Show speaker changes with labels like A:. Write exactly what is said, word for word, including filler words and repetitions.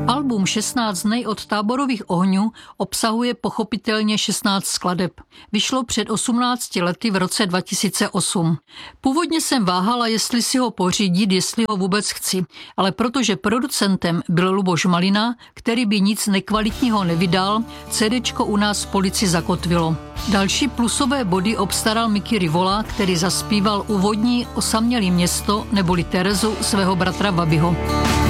A: Album šestnáct dnů od táborových ohňů obsahuje pochopitelně šestnáct skladeb. Vyšlo před osmnácti lety v roce dva tisíce osm. Původně jsem váhala, jestli si ho pořídit, jestli ho vůbec chci, ale protože producentem byl Luboš Malina, který by nic nekvalitního nevydal, CDčko u nás v Polici zakotvilo. Další plusové body obstaral Mickey Rivola, který zaspíval úvodní Osamělý město neboli Terezu svého bratra Bobbyho.